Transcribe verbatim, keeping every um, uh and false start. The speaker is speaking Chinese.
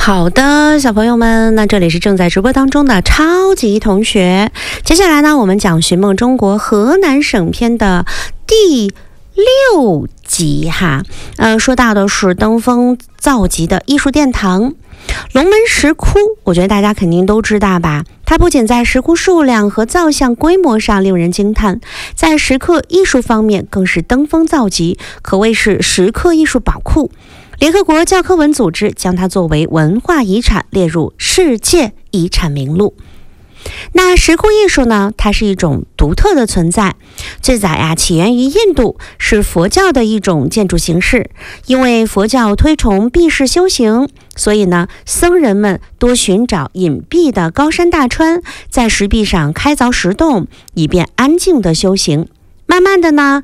好的，小朋友们，那这里是正在直播当中的超级同学。接下来呢，我们讲《寻梦中国河南省篇》的第六集哈。呃，说到的是登峰造极的艺术殿堂龙门石窟，我觉得大家肯定都知道吧。它不仅在石窟数量和造像规模上令人惊叹，在石刻艺术方面更是登峰造极，可谓是石刻艺术宝库。联合国教科文组织将它作为文化遗产列入世界遗产名录。那石窟艺术呢，它是一种独特的存在，最早呀起源于印度，是佛教的一种建筑形式。因为佛教推崇避世修行，所以呢，僧人们多寻找隐蔽的高山大川，在石壁上开凿石洞，以便安静的修行。慢慢的呢，